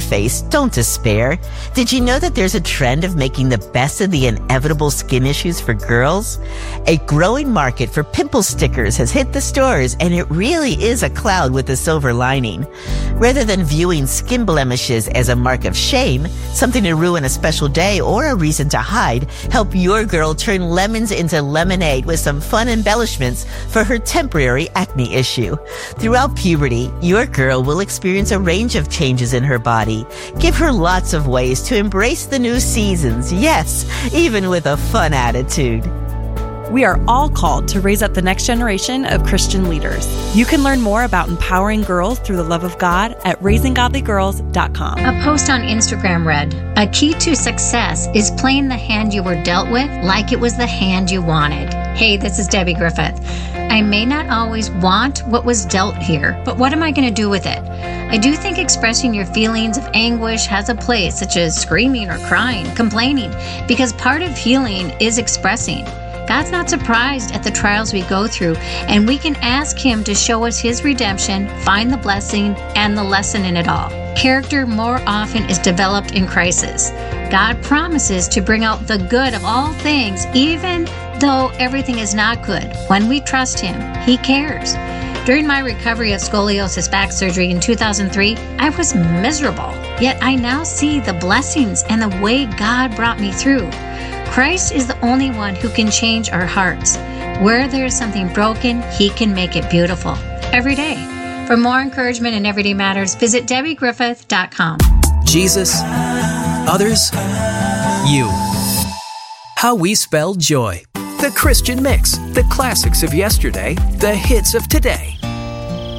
face, don't despair. Did you know that there's a trend of making the best of the inevitable skin issues for girls? A growing market for pimple stickers has hit the stores, and it really is a cloud with a silver lining. Rather than viewing skin blemishes as a mark of shame, something to ruin a special day, or a reason to hide, help your girl turn lemons into lemonade with some fun embellishments for her temporary acne issue. Throughout puberty, your girl will experience a range of changes in her body. Give her lots of ways to embrace the new seasons, yes, even with a fun attitude. We are all called to raise up the next generation of Christian leaders. You can learn more about empowering girls through the love of God at raisinggodlygirls.com. A post on Instagram read, "A key to success is playing the hand you were dealt with like it was the hand you wanted." Hey, this is Debbie Griffith. I may not always want what was dealt here, but what am I going to do with it? I do think expressing your feelings of anguish has a place, such as screaming or crying, complaining, because part of healing is expressing. God's not surprised at the trials we go through, and we can ask Him to show us His redemption, find the blessing, and the lesson in it all. Character more often is developed in crisis. God promises to bring out the good of all things, even though everything is not good. When we trust Him, He cares. During my recovery of scoliosis back surgery in 2003, I was miserable. Yet I now see the blessings and the way God brought me through. Christ is the only one who can change our hearts. Where there is something broken, He can make it beautiful. Every day. For more encouragement in Everyday Matters, visit DebbieGriffith.com. Jesus, others, you. How we spell joy. The Christian mix. The classics of yesterday, the hits of today.